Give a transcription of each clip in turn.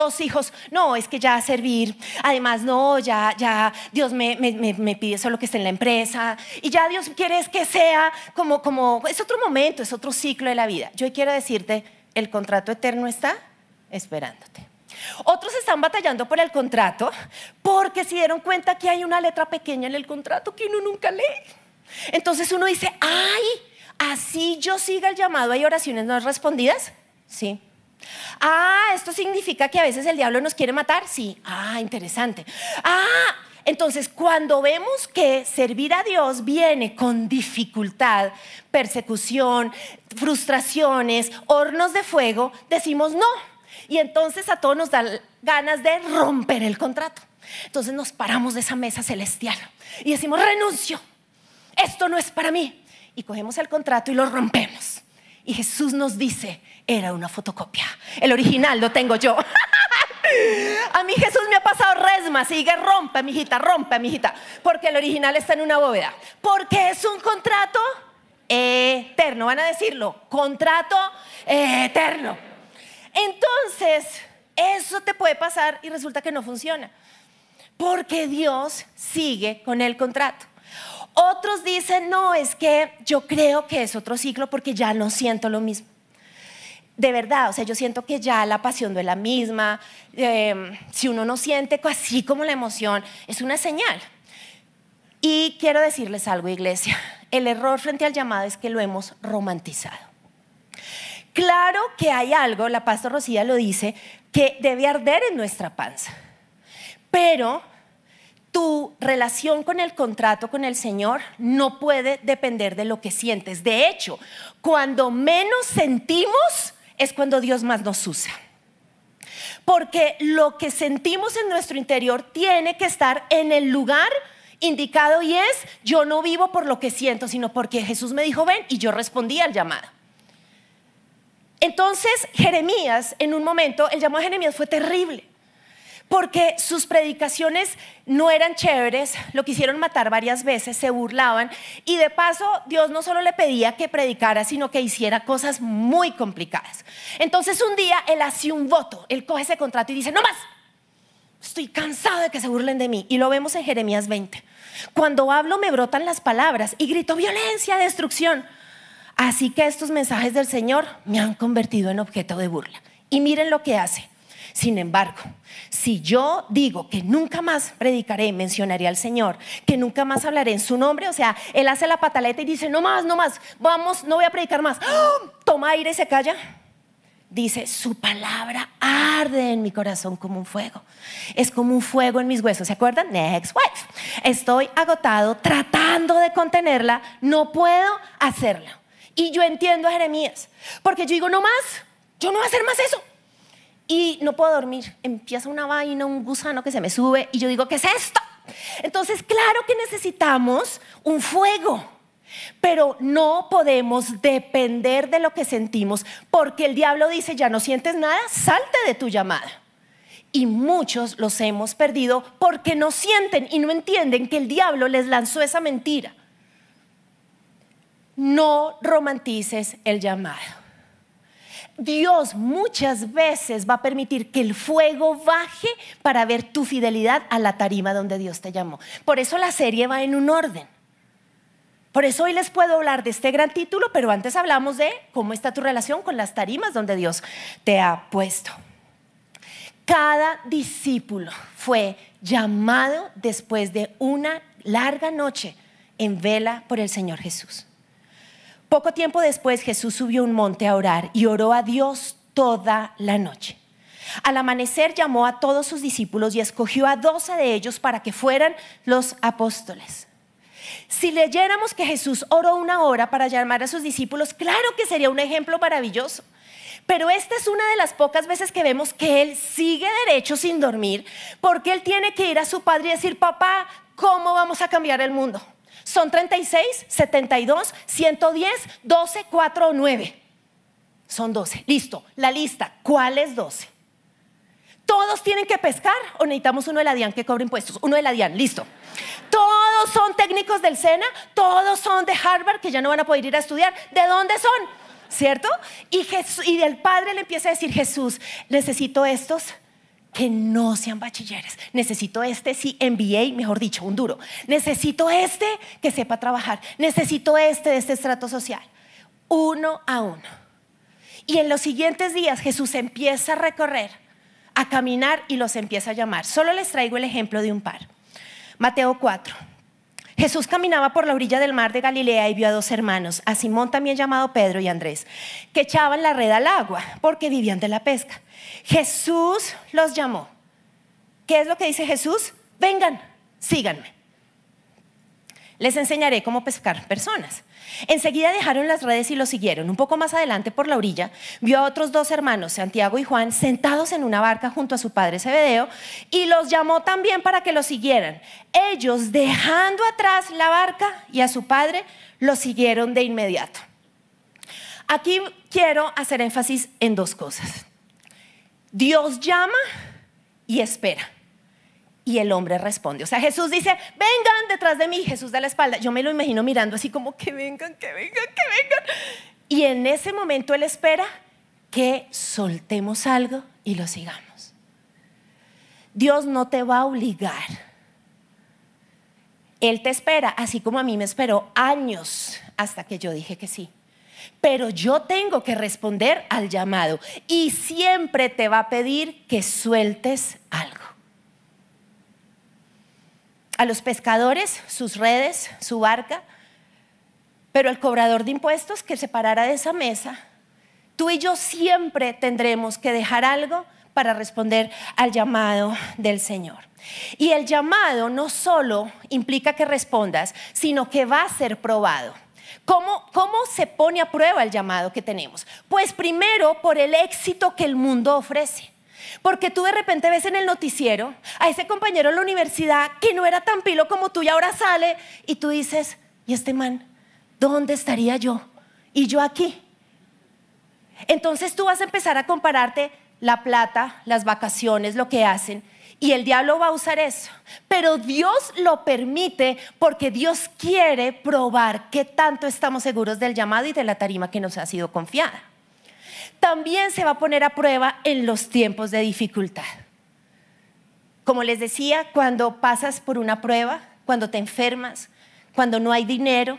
2 hijos, no, es que ya servir, además no, ya Dios me pide solo que esté en la empresa y ya Dios quiere es que sea como, es otro momento, es otro ciclo de la vida. Yo hoy quiero decirte, el contrato eterno está esperándote. Otros están batallando por el contrato porque se dieron cuenta que hay una letra pequeña en el contrato que uno nunca lee. Entonces uno dice, ay, así yo siga el llamado, ¿hay oraciones no respondidas? Sí. ¿Esto significa que a veces el diablo nos quiere matar? Sí. Interesante. Entonces cuando vemos que servir a Dios viene con dificultad, persecución, frustraciones, hornos de fuego, decimos no. Y entonces a todos nos dan ganas de romper el contrato. Entonces nos paramos de esa mesa celestial y decimos, renuncio, esto no es para mí. Y cogemos el contrato y lo rompemos. Y Jesús nos dice, era una fotocopia, el original lo tengo yo. A mí Jesús me ha pasado resma, sigue, rompe mijita, porque el original está en una bóveda, porque es un contrato eterno, van a decirlo, contrato eterno. Entonces eso te puede pasar y resulta que no funciona, porque Dios sigue con el contrato. Otros dicen, no, es que yo creo que es otro ciclo porque ya no siento lo mismo. De verdad, o sea, yo siento que ya la pasión no es la misma. Si uno no siente así como la emoción, es una señal. Y quiero decirles algo, iglesia. El error frente al llamado es que lo hemos romantizado. Claro que hay algo, la pastora Rocía lo dice, que debe arder en nuestra panza. Pero tu relación con el contrato con el Señor no puede depender de lo que sientes. De hecho, cuando menos sentimos es cuando Dios más nos usa. Porque lo que sentimos en nuestro interior tiene que estar en el lugar indicado y es, yo no vivo por lo que siento, sino porque Jesús me dijo ven y yo respondí al llamado. Entonces Jeremías, en un momento, el llamado de Jeremías fue terrible. Porque sus predicaciones no eran chéveres, lo quisieron matar varias veces, se burlaban y de paso Dios no solo le pedía que predicara, sino que hiciera cosas muy complicadas. Entonces un día él hace un voto, él coge ese contrato y dice, no más, estoy cansado de que se burlen de mí. Y lo vemos en Jeremías 20. Cuando hablo me brotan las palabras y grito violencia, destrucción. Así que estos mensajes del Señor me han convertido en objeto de burla. Y miren lo que hace. Sin embargo, si yo digo que nunca más predicaré, mencionaré al Señor, que nunca más hablaré en su nombre, o sea, él hace la pataleta y dice, no más, vamos, no voy a predicar más. Toma aire y se calla. Dice, su palabra arde en mi corazón como un fuego. Es como un fuego en mis huesos. ¿Se acuerdan? Next wife. Estoy agotado tratando de contenerla, no puedo hacerlo. Y yo entiendo a Jeremías, porque yo digo, no más, yo no voy a hacer más eso. Y no puedo dormir, empieza una vaina, un gusano que se me sube y yo digo, ¿qué es esto? Entonces, claro que necesitamos un fuego, pero no podemos depender de lo que sentimos, porque el diablo dice, ya no sientes nada, salte de tu llamada. Y muchos los hemos perdido porque no sienten y no entienden que el diablo les lanzó esa mentira. No romantices el llamado. Dios muchas veces va a permitir que el fuego baje para ver tu fidelidad a la tarima donde Dios te llamó. Por eso la serie va en un orden. Por eso hoy les puedo hablar de este gran título, pero antes hablamos de cómo está tu relación con las tarimas donde Dios te ha puesto. Cada discípulo fue llamado después de una larga noche en vela por el Señor Jesús. Poco tiempo después Jesús subió a un monte a orar y oró a Dios toda la noche. Al amanecer llamó a todos sus discípulos y escogió a 12 de ellos para que fueran los apóstoles. Si leyéramos que Jesús oró 1 hora para llamar a sus discípulos, claro que sería un ejemplo maravilloso. Pero esta es una de las pocas veces que vemos que Él sigue derecho sin dormir, porque Él tiene que ir a su Padre y decir, papá, ¿cómo vamos a cambiar el mundo? Son 36, 72, 110, 12, 4 o 9. Son 12. Listo, la lista. ¿Cuáles 12? ¿Todos tienen que pescar o necesitamos uno de la DIAN que cobre impuestos? Uno de la DIAN, listo. ¿Todos son técnicos del SENA? ¿Todos son de Harvard que ya no van a poder ir a estudiar? ¿De dónde son? ¿Cierto? Y el Padre le empieza a decir, Jesús, necesito estos que no sean bachilleres. Necesito sí, MBA, mejor dicho, un duro. Necesito que sepa trabajar. Necesito de este estrato social. Uno a uno. Y en los siguientes días Jesús empieza a recorrer, a caminar y los empieza a llamar. Solo les traigo el ejemplo de un par. Mateo 4. Jesús caminaba por la orilla del mar de Galilea y vio a dos hermanos, a Simón también llamado Pedro y Andrés, que echaban la red al agua porque vivían de la pesca. Jesús los llamó. ¿Qué es lo que dice Jesús? Vengan, síganme. Les enseñaré cómo pescar personas. Enseguida dejaron las redes y lo siguieron. Un poco más adelante por la orilla vio a otros dos hermanos, Santiago y Juan, sentados en una barca junto a su padre Zebedeo, y los llamó también para que lo siguieran. Ellos, dejando atrás la barca y a su padre, lo siguieron de inmediato. Aquí quiero hacer énfasis en dos cosas. Dios llama y espera. Y el hombre responde. O sea, Jesús dice, vengan detrás de mí. Jesús da la espalda. Yo me lo imagino mirando así como que vengan, que vengan, que vengan. Y en ese momento Él espera que soltemos algo y lo sigamos. Dios no te va a obligar. Él te espera, así como a mí me esperó años hasta que yo dije que sí. Pero yo tengo que responder al llamado y siempre te va a pedir que sueltes algo. A los pescadores, sus redes, su barca, pero el cobrador de impuestos que se parara de esa mesa, tú y yo siempre tendremos que dejar algo para responder al llamado del Señor. Y el llamado no solo implica que respondas, sino que va a ser probado. ¿Cómo se pone a prueba el llamado que tenemos? Pues primero por el éxito que el mundo ofrece. Porque tú de repente ves en el noticiero a ese compañero en la universidad que no era tan pilo como tú y ahora sale y tú dices, ¿y este man? ¿Dónde estaría yo? Y yo aquí. Entonces tú vas a empezar a compararte la plata, las vacaciones, lo que hacen, y el diablo va a usar eso. Pero Dios lo permite porque Dios quiere probar qué tanto estamos seguros del llamado y de la tarima que nos ha sido confiada. También se va a poner a prueba en los tiempos de dificultad. Como les decía, cuando pasas por una prueba, cuando te enfermas, cuando no hay dinero,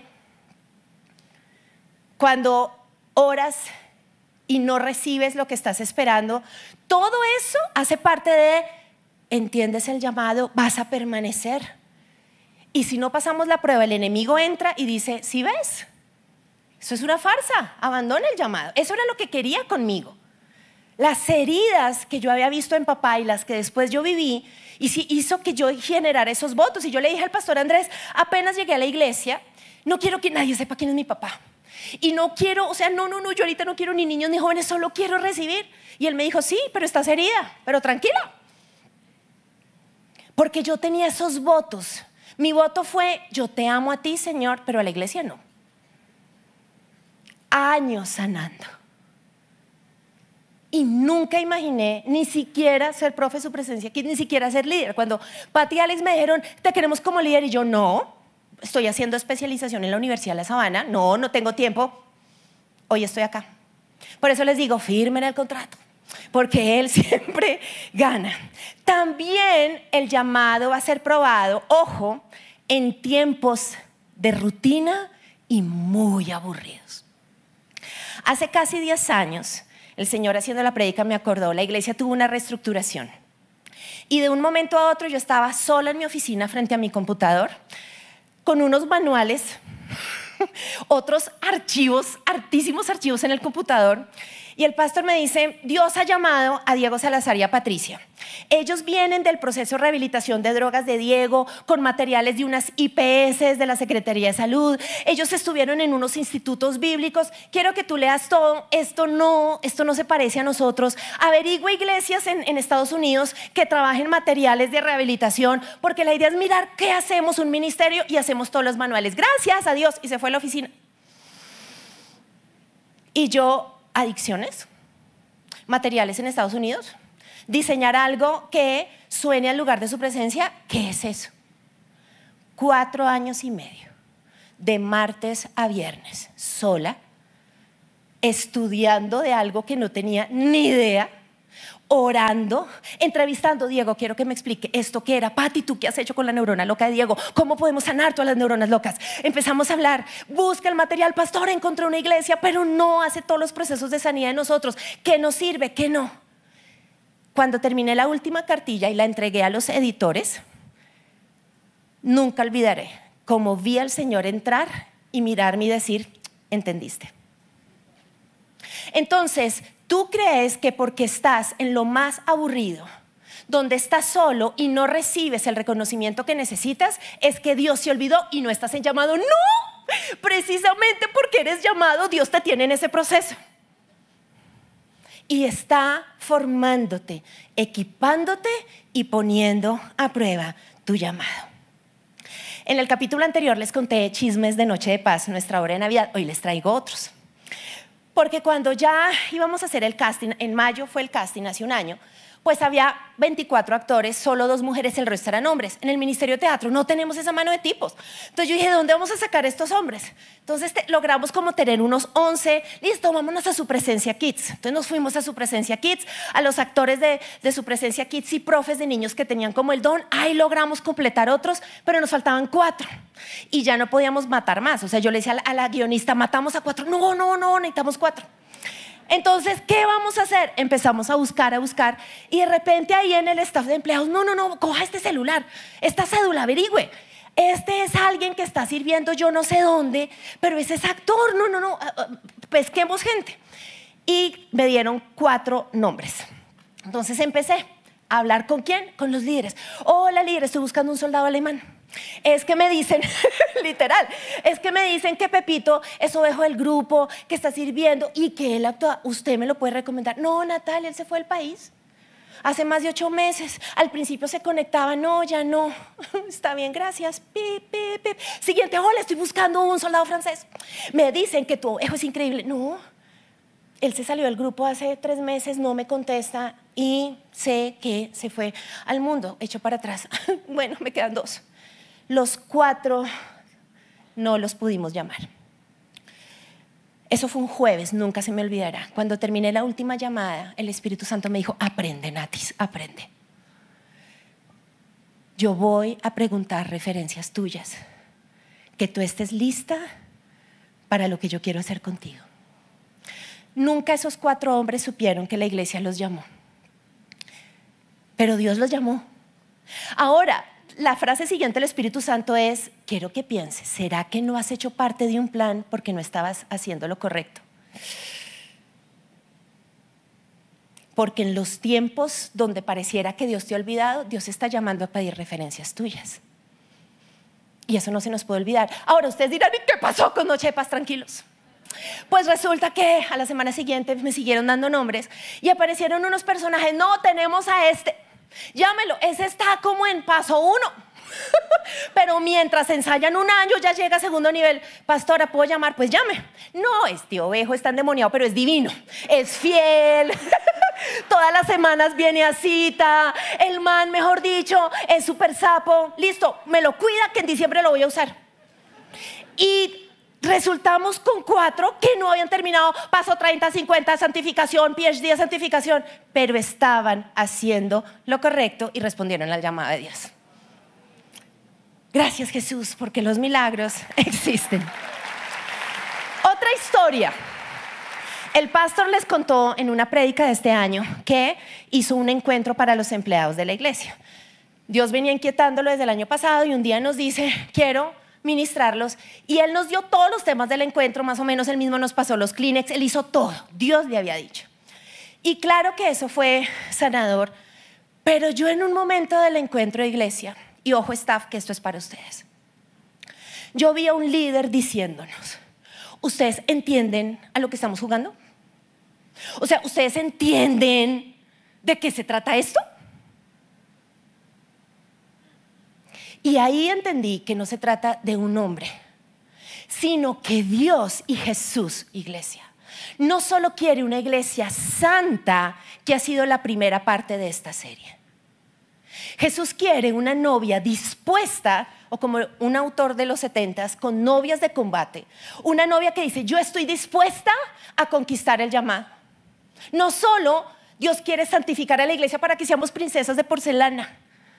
cuando oras y no recibes lo que estás esperando, todo eso hace parte de, entiendes el llamado, vas a permanecer. Y si no pasamos la prueba, el enemigo entra y dice, ¿sí ves? Eso es una farsa, abandona el llamado. Eso era lo que quería conmigo. Las heridas que yo había visto en papá y las que después yo viví, hizo que yo generara esos votos. Y yo le dije al pastor Andrés, apenas llegué a la iglesia, no quiero que nadie sepa quién es mi papá. Y no quiero, yo ahorita no quiero ni niños ni jóvenes, solo quiero recibir. Y él me dijo, sí, pero estás herida, pero tranquila. Porque yo tenía esos votos. Mi voto fue, yo te amo a ti, Señor, pero a la iglesia no. Años sanando. Y nunca imaginé ni siquiera ser profe de su presencia aquí, ni siquiera ser líder. Cuando Pati y Alex me dijeron, te queremos como líder, y yo no, estoy haciendo especialización en la Universidad de La Sabana, no tengo tiempo, hoy estoy acá. Por eso les digo, firmen el contrato, porque Él siempre gana. También el llamado va a ser probado, ojo, en tiempos de rutina y muy aburridos. Hace casi 10 años, el Señor haciendo la prédica me acordó, la iglesia tuvo una reestructuración. Y de un momento a otro yo estaba sola en mi oficina frente a mi computador, con unos manuales, otros archivos, hartísimos archivos en el computador. Y el pastor me dice, Dios ha llamado a Diego Salazar y a Patricia. Ellos vienen del proceso de rehabilitación de drogas de Diego, con materiales de unas IPS de la Secretaría de Salud. Ellos estuvieron en unos institutos bíblicos. Quiero que tú leas todo. Esto no se parece a nosotros. Averigua iglesias en Estados Unidos que trabajen materiales de rehabilitación, porque la idea es mirar qué hacemos, un ministerio, y hacemos todos los manuales. Gracias a Dios. Y se fue a la oficina. Y yo... adicciones, materiales en Estados Unidos, diseñar algo que suene al lugar de su presencia. ¿Qué es eso? 4 años y medio, de martes a viernes, sola, estudiando de algo que no tenía ni idea, orando, entrevistando. Diego, quiero que me explique esto que era. Pati, ¿tú qué has hecho con la neurona loca de Diego? ¿Cómo podemos sanar todas las neuronas locas? Empezamos a hablar, busca el material. Pastor, encontré una iglesia, pero no hace todos los procesos de sanidad de nosotros. ¿Qué nos sirve? ¿Qué no? Cuando terminé la última cartilla y la entregué a los editores, nunca olvidaré cómo vi al Señor entrar y mirarme y decir, ¿entendiste? Entonces, tú crees que porque estás en lo más aburrido, donde estás solo y no recibes el reconocimiento que necesitas, es que Dios se olvidó y no estás en llamado. ¡No! Precisamente porque eres llamado, Dios te tiene en ese proceso. Y está formándote, equipándote y poniendo a prueba tu llamado. En el capítulo anterior les conté chismes de Noche de Paz, nuestra hora de Navidad. Hoy les traigo otros. Porque cuando ya íbamos a hacer el casting, en mayo fue el casting, hace un año, pues había 24 actores, solo 2 mujeres, el resto eran hombres. En el Ministerio de Teatro no tenemos esa mano de tipos. Entonces yo dije, ¿de dónde vamos a sacar estos hombres? Entonces logramos como tener unos 11, listo, vámonos a Su Presencia Kids. Entonces nos fuimos a Su Presencia Kids, a los actores de Su Presencia Kids y profes de niños que tenían como el don. Ahí logramos completar otros, pero nos faltaban 4 y ya no podíamos matar más. O sea, yo le decía a la guionista, matamos a 4. No, necesitamos 4. Entonces, ¿qué vamos a hacer? Empezamos a buscar y de repente ahí en el staff de empleados, no, coja este celular, esta cédula, averigüe. Este es alguien que está sirviendo yo no sé dónde, pero ese es actor, no, pesquemos gente. Y me dieron 4 nombres. Entonces empecé a hablar ¿con quién? Con los líderes. Hola líder, estoy buscando un soldado alemán. Es que me dicen, literal, es que me dicen que Pepito es ovejo del grupo, que está sirviendo y que él actúa. ¿Usted me lo puede recomendar? No, Natalia, él se fue del país hace más de 8 meses. Al principio se conectaba, no, ya no. Está bien, gracias. Pip, pip, pip. Siguiente, hola, estoy buscando un soldado francés. Me dicen que tu ovejo es increíble. No, él se salió del grupo hace 3 meses, no me contesta y sé que se fue al mundo, hecho para atrás. Bueno, me quedan 2. Los 4 no los pudimos llamar. Eso fue un jueves, nunca se me olvidará. Cuando terminé la última llamada, el Espíritu Santo me dijo, aprende, Natis, aprende. Yo voy a preguntar referencias tuyas, que tú estés lista para lo que yo quiero hacer contigo. Nunca esos 4 hombres supieron que la iglesia los llamó, pero Dios los llamó. Ahora, la frase siguiente del Espíritu Santo es, quiero que pienses, ¿será que no has hecho parte de un plan porque no estabas haciendo lo correcto? Porque en los tiempos donde pareciera que Dios te ha olvidado, Dios está llamando a pedir referencias tuyas. Y eso no se nos puede olvidar. Ahora ustedes dirán, ¿y qué pasó con Noche de Paz? Tranquilos. Pues resulta que a la semana siguiente me siguieron dando nombres y aparecieron unos personajes. No, tenemos a este. Llámelo, ese está como en paso 1. Pero mientras ensayan 1 año ya llega a 2.º nivel. Pastora, ¿puedo llamar? Pues llame. No, este ovejo está endemoniado, pero es divino, es fiel. Todas las semanas viene a cita. El man, mejor dicho, es súper sapo. Listo, me lo cuida que en diciembre lo voy a usar. Y resultamos con 4 que no habían terminado paso 30, 50, santificación, PhD de santificación, pero estaban haciendo lo correcto y respondieron a la llamada de Dios. Gracias, Jesús, porque los milagros existen. Otra historia. El pastor les contó en una prédica de este año que hizo un encuentro para los empleados de la iglesia. Dios venía inquietándolo desde el año pasado y un día nos dice, quiero ministrarlos, y él nos dio todos los temas del encuentro, más o menos él mismo nos pasó los Kleenex, él hizo todo, Dios le había dicho. Y claro que eso fue sanador, pero yo en un momento del encuentro de iglesia, y ojo staff que esto es para ustedes, yo vi a un líder diciéndonos, ¿ustedes entienden a lo que estamos jugando? O sea, ¿ustedes entienden de qué se trata esto? Y ahí entendí que no se trata de un hombre, sino que Dios y Jesús, iglesia, no solo quiere una iglesia santa, que ha sido la primera parte de esta serie. Jesús quiere una novia dispuesta, o como un autor de los 70s, con novias de combate, una novia que dice, yo estoy dispuesta a conquistar el llamado. No solo Dios quiere santificar a la iglesia para que seamos princesas de porcelana.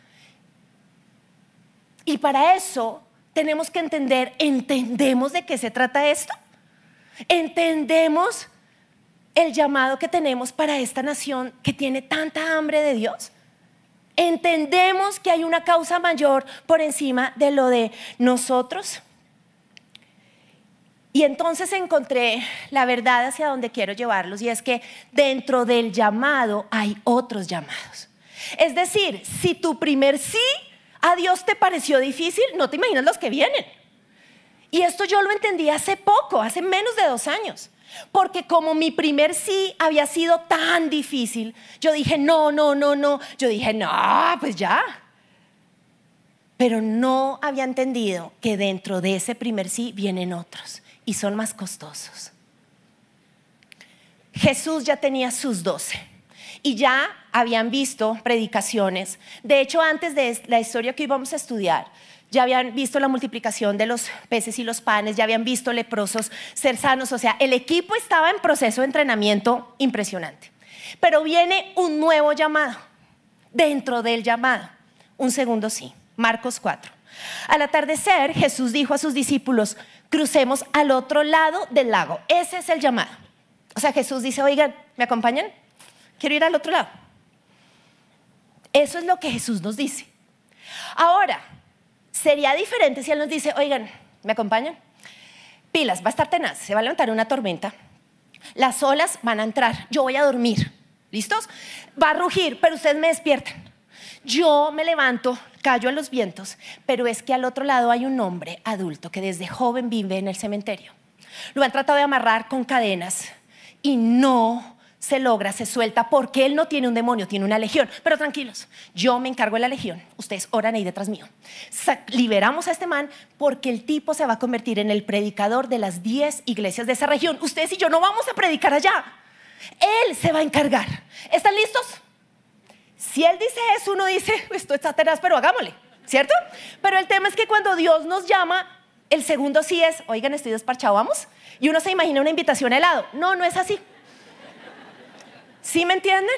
Y para eso tenemos que ¿entendemos de qué se trata esto? ¿Entendemos el llamado que tenemos para esta nación que tiene tanta hambre de Dios? ¿Entendemos que hay una causa mayor por encima de lo de nosotros? Y entonces encontré la verdad hacia donde quiero llevarlos, y es que dentro del llamado hay otros llamados. Es decir, si tu primer sí a Dios te pareció difícil, no te imaginas los que vienen. Y esto yo lo entendí hace poco, hace menos de 2 años. Porque como mi primer sí había sido tan difícil, yo dije no. Yo dije no, pues ya. Pero no había entendido que dentro de ese primer sí vienen otros y son más costosos. Jesús ya tenía sus 12 y ya habían visto predicaciones. De hecho, antes de la historia que íbamos a estudiar, ya habían visto la multiplicación de los peces y los panes, ya habían visto leprosos ser sanos. O sea, el equipo estaba en proceso de entrenamiento impresionante. Pero viene un nuevo llamado. Dentro del llamado, un segundo sí. Marcos 4. Al atardecer, Jesús dijo a sus discípulos: crucemos al otro lado del lago. Ese es el llamado. O sea, Jesús dice: oigan, ¿me acompañan? Quiero ir al otro lado. Eso es lo que Jesús nos dice. Ahora, sería diferente si Él nos dice: oigan, ¿me acompañan? Pilas, va a estar tenaz, se va a levantar una tormenta, las olas van a entrar, yo voy a dormir, ¿listos? Va a rugir, pero ustedes me despiertan. Yo me levanto, callo a los vientos, pero es que al otro lado hay un hombre adulto que desde joven vive en el cementerio. Lo han tratado de amarrar con cadenas y no se logra, se suelta, porque él no tiene un demonio, tiene una legión. Pero tranquilos, yo me encargo de la legión, ustedes oran ahí detrás mío. Liberamos a este man, porque el tipo se va a convertir en el predicador de las 10 iglesias de esa región. Ustedes y yo no vamos a predicar allá, él se va a encargar. ¿Están listos? Si él dice eso, uno dice: esto está tenaz, pero hagámosle, ¿cierto? Pero el tema es que cuando Dios nos llama, el segundo sí es: oigan, estoy desparchado, vamos. Y uno se imagina una invitación a helado. No, no es así. ¿Sí me entienden?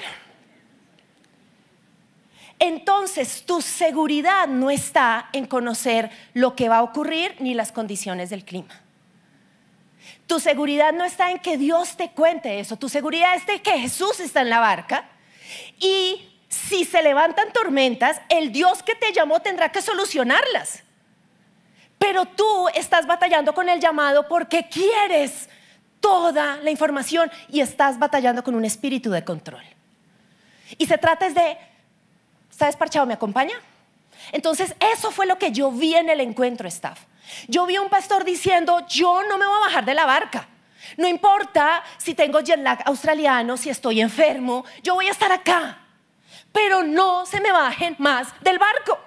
Entonces, tu seguridad no está en conocer lo que va a ocurrir ni las condiciones del clima. Tu seguridad no está en que Dios te cuente eso. Tu seguridad es de que Jesús está en la barca, y si se levantan tormentas, el Dios que te llamó tendrá que solucionarlas. Pero tú estás batallando con el llamado porque quieres toda la información y estás batallando con un espíritu de control. Y se trata de: ¿está desparchado? ¿Me acompaña? Entonces, eso fue lo que yo vi en el encuentro, staff. Yo vi a un pastor diciendo: yo no me voy a bajar de la barca. No importa si tengo jet lag australiano, si estoy enfermo, yo voy a estar acá. Pero no se me bajen más del barco.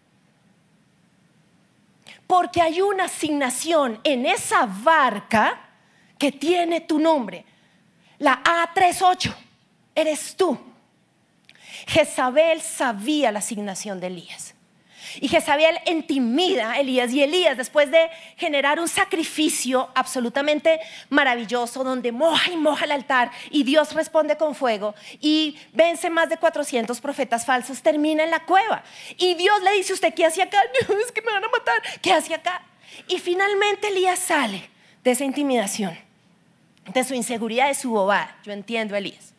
Porque hay una asignación en esa barca que tiene tu nombre. La A38 eres tú. Jezabel sabía la asignación de Elías. Y Jezabel intimida a Elías, y Elías, después de generar un sacrificio absolutamente maravilloso donde moja y moja el altar y Dios responde con fuego y vence más de 400 profetas falsos, termina en la cueva. Y Dios le dice: ¿usted qué hace acá? No, es que me van a matar. ¿Qué hace acá? Y finalmente Elías sale de esa intimidación, de su inseguridad, de su bobada. Yo entiendo a Elías.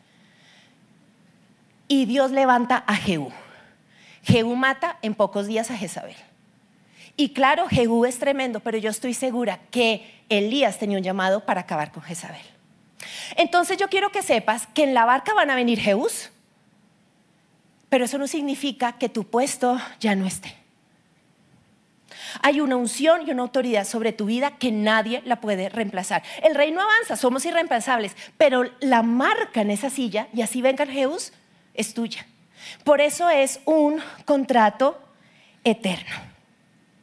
Y Dios levanta a Jehú. Jehú mata en pocos días a Jezabel. Y claro, Jehú es tremendo, pero yo estoy segura que Elías tenía un llamado para acabar con Jezabel. Entonces yo quiero que sepas que en la barca van a venir Jehús, pero eso no significa que tu puesto ya no esté. Hay una unción y una autoridad sobre tu vida que nadie la puede reemplazar. El reino avanza, somos irreemplazables, pero la marca en esa silla, y así vengan Jehús, es tuya. Por eso es un contrato eterno.